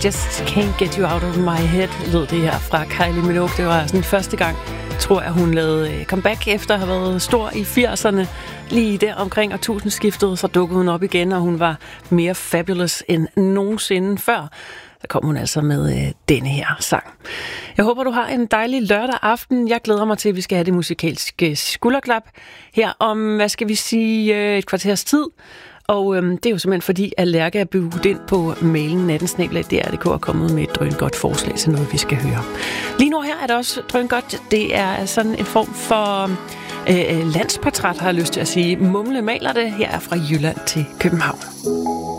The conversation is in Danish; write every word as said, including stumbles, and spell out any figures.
I just can't get you out of my head, lød det her fra Kylie Minogue. Det var sådan første gang, tror jeg, hun lavede comeback efter at have været stor i firserne. Lige der omkring årtusindskiftet, så dukkede hun op igen, og hun var mere fabulous end nogensinde før. Der kom hun altså med øh, denne her sang. Jeg håber, du har en dejlig lørdag aften. Jeg glæder mig til, at vi skal have det musikalske skulderklap her om, hvad skal vi sige, øh, et kvarters tid. Og øhm, det er jo simpelthen fordi, at Lærke er budt ind på mailen nattensnabel punktum d r punktum d k og kommet med et drøngodt forslag til noget, vi skal høre. Lige nu her er det også drøngodt. Det er sådan en form for øh, landsportræt, har jeg lyst til at sige. Mumle maler det. Her er fra Jylland til København.